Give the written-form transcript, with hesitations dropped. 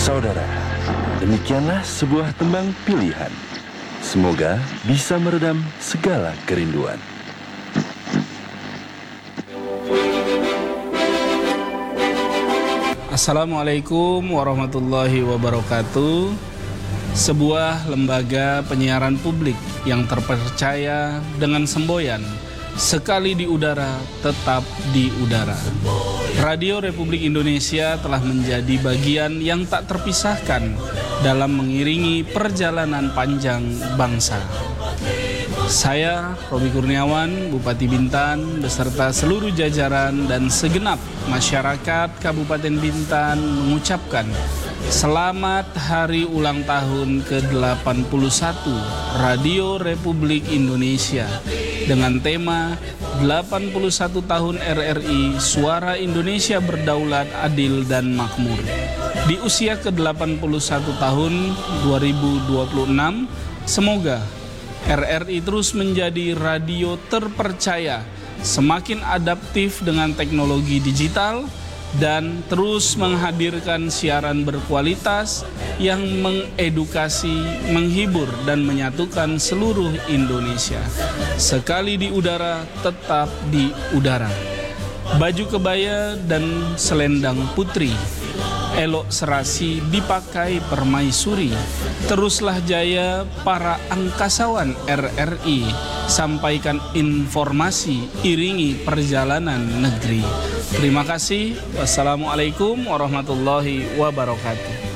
Saudara, demikianlah sebuah tembang pilihan. Semoga bisa meredam segala kerinduan. Assalamualaikum warahmatullahi wabarakatuh. Sebuah lembaga penyiaran publik yang terpercaya dengan semboyan sekali di udara, tetap di udara. Radio Republik Indonesia telah menjadi bagian yang tak terpisahkan dalam mengiringi perjalanan panjang bangsa. Saya, Robi Kurniawan, Bupati Bintan, beserta seluruh jajaran dan segenap masyarakat Kabupaten Bintan mengucapkan selamat hari ulang tahun ke-81 Radio Republik Indonesia dengan tema 81 tahun RRI, Suara Indonesia Berdaulat, Adil dan Makmur. Di usia ke-81 tahun 2026, semoga RRI terus menjadi radio terpercaya, semakin adaptif dengan teknologi digital, dan terus menghadirkan siaran berkualitas yang mengedukasi, menghibur, dan menyatukan seluruh Indonesia. Sekali di udara, tetap di udara. Baju kebaya dan selendang putri, elok serasi dipakai permaisuri. Teruslah jaya para angkasawan RRI, sampaikan informasi, iringi perjalanan negeri. Terima kasih. Wassalamualaikum warahmatullahi wabarakatuh.